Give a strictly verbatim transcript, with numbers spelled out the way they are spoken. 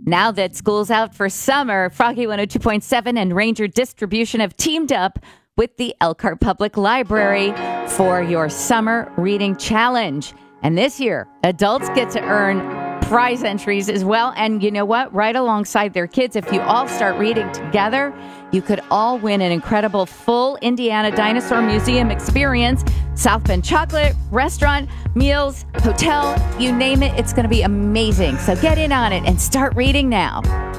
Now that school's out for summer, Froggy one oh two point seven and Ranger Distribution have teamed up with the Elkhart Public Library for your summer reading challenge. And this year, adults get to earn prize entries as well. And you know what? Right alongside their kids, if you all start reading together, you could all win an incredible full Indiana Dinosaur Museum experience, South Bend chocolate, restaurant, meals, hotel, you name it. It's going to be amazing. So get in on it and start reading now.